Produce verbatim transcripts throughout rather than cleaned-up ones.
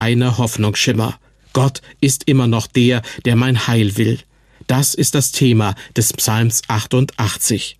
eine Hoffnungsschimmer. Gott ist immer noch der, der mein Heil will. Das ist das Thema des Psalms achtundachtzig.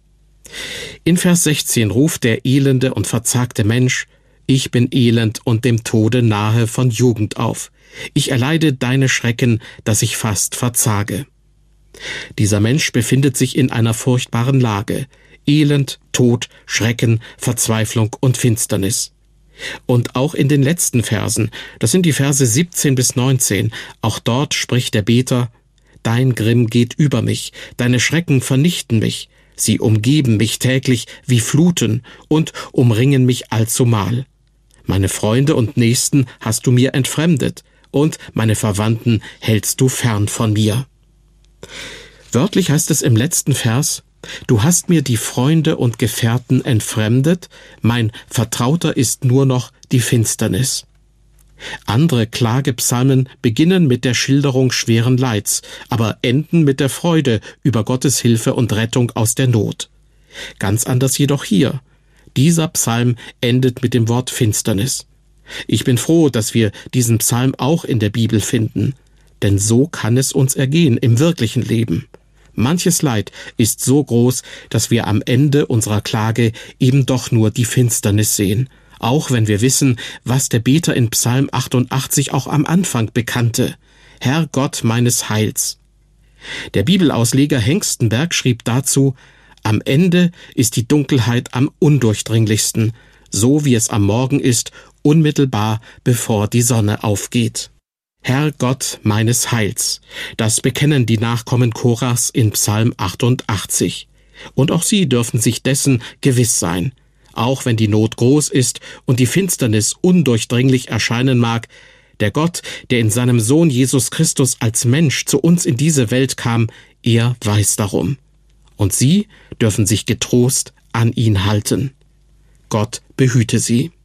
In Vers sechzehn ruft der elende und verzagte Mensch: Ich bin elend und dem Tode nahe von Jugend auf. Ich erleide deine Schrecken, dass ich fast verzage. Dieser Mensch befindet sich in einer furchtbaren Lage. Elend, Tod, Schrecken, Verzweiflung und Finsternis. Und auch in den letzten Versen, das sind die Verse siebzehn bis neunzehn, auch dort spricht der Beter: Dein Grimm geht über mich, deine Schrecken vernichten mich, sie umgeben mich täglich wie Fluten und umringen mich allzumal. Meine Freunde und Nächsten hast du mir entfremdet, und meine Verwandten hältst du fern von mir. Wörtlich heißt es im letzten Vers: Du hast mir die Freunde und Gefährten entfremdet, mein Vertrauter ist nur noch die Finsternis. Andere Klagepsalmen beginnen mit der Schilderung schweren Leids, aber enden mit der Freude über Gottes Hilfe und Rettung aus der Not. Ganz anders jedoch hier. Dieser Psalm endet mit dem Wort Finsternis. Ich bin froh, dass wir diesen Psalm auch in der Bibel finden, denn so kann es uns ergehen im wirklichen Leben. Manches Leid ist so groß, dass wir am Ende unserer Klage eben doch nur die Finsternis sehen, auch wenn wir wissen, was der Beter in Psalm achtundachtzig auch am Anfang bekannte: Herr Gott meines Heils. Der Bibelausleger Hengstenberg schrieb dazu: Am Ende ist die Dunkelheit am undurchdringlichsten, so wie es am Morgen ist, unmittelbar bevor die Sonne aufgeht. Herr Gott meines Heils, das bekennen die Nachkommen Korachs in Psalm achtundachtzig. Und auch sie dürfen sich dessen gewiss sein. Auch wenn die Not groß ist und die Finsternis undurchdringlich erscheinen mag, der Gott, der in seinem Sohn Jesus Christus als Mensch zu uns in diese Welt kam, er weiß darum. Und sie dürfen sich getrost an ihn halten. Gott behüte sie.